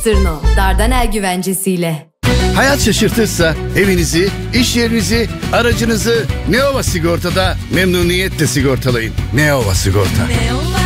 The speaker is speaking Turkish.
Tırno, Dardanel güvencesiyle. Hayat şaşırtırsa evinizi, iş yerinizi, aracınızı Neova Sigorta'da memnuniyetle sigortalayın. Neova Sigorta.